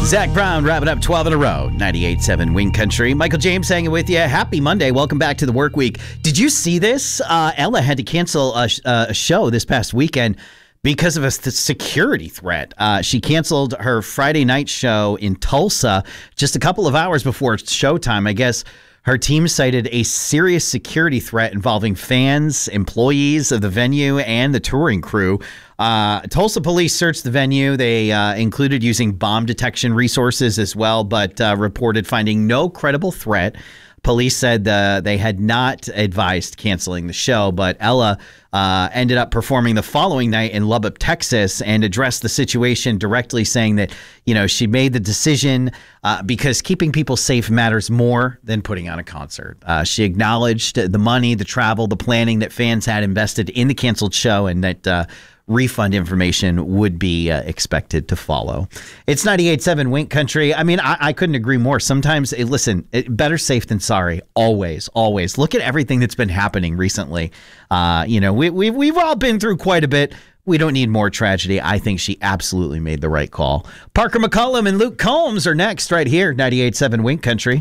Zach Brown wrapping up 12 in a row, 98.7 Wing Country. Michael James hanging with you. Happy Monday. Welcome back to the work week. Did you see this? Ella had to cancel a show this past weekend because of a security threat. She canceled her Friday night show in Tulsa just a couple of hours before showtime. I guess her team cited a serious security threat involving fans, employees of the venue, and the touring crew. Tulsa police searched the venue. They included using bomb detection resources as well, but reported finding no credible threat. Police said they had not advised canceling the show, but Ella ended up performing the following night in Lubbock, Texas, and addressed the situation directly, saying that, she made the decision because keeping people safe matters more than putting on a concert. She acknowledged the money, the travel, the planning that fans had invested in the canceled show, and that refund information would be expected to follow. It's 98.7 Wink Country. I mean, I couldn't agree more. Sometimes, better safe than sorry. Always, always. Look at everything that's been happening recently. We've all been through quite a bit. We don't need more tragedy. I think she absolutely made the right call. Parker McCollum and Luke Combs are next right here, 98.7 Wink Country.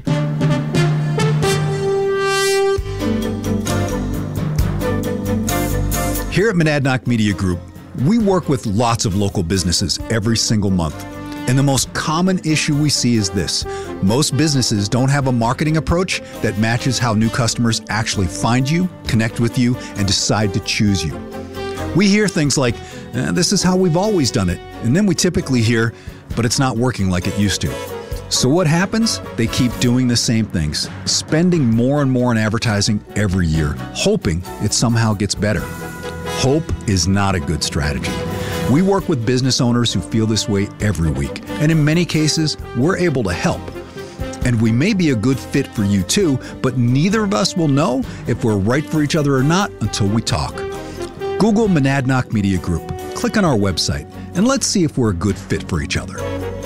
Here at Monadnock Media Group, we work with lots of local businesses every single month. And the most common issue we see is this. Most businesses don't have a marketing approach that matches how new customers actually find you, connect with you, and decide to choose you. We hear things like, this is how we've always done it. And then we typically hear, but it's not working like it used to. So what happens? They keep doing the same things, spending more and more on advertising every year, hoping it somehow gets better. Hope is not a good strategy. We work with business owners who feel this way every week, and in many cases, we're able to help. And we may be a good fit for you too, but neither of us will know if we're right for each other or not until we talk. Google Monadnock Media Group, click on our website, and let's see if we're a good fit for each other.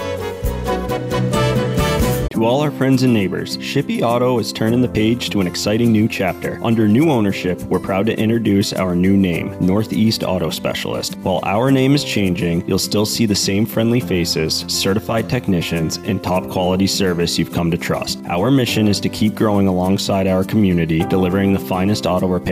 To all our friends and neighbors, Shippey Auto is turning the page to an exciting new chapter. Under new ownership, we're proud to introduce our new name, Northeast Auto Specialist. While our name is changing, you'll still see the same friendly faces, certified technicians, and top quality service you've come to trust. Our mission is to keep growing alongside our community, delivering the finest auto repair